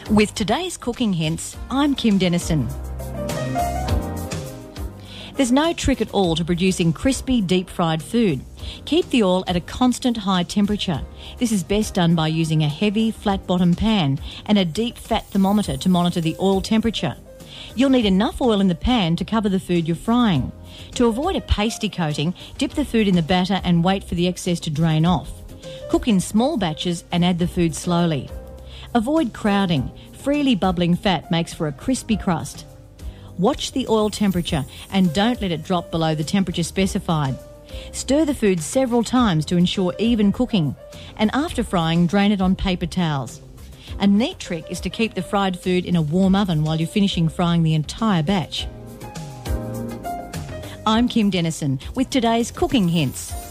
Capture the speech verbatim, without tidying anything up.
With today's cooking hints, I'm Kim Dennison. There's no trick at all to producing crispy, deep-fried food. Keep the oil at a constant high temperature. This is best done by using a heavy, flat-bottom pan and a deep fat thermometer to monitor the oil temperature. You'll need enough oil in the pan to cover the food you're frying. To avoid a pasty coating, dip the food in the batter and wait for the excess to drain off. Cook in small batches and add the food slowly. Avoid crowding. Freely bubbling fat makes for a crispy crust. Watch the oil temperature and don't let it drop below the temperature specified. Stir the food several times to ensure even cooking, and after frying, drain it on paper towels. A neat trick is to keep the fried food in a warm oven while you're finishing frying the entire batch. I'm Kim Dennison with today's cooking hints.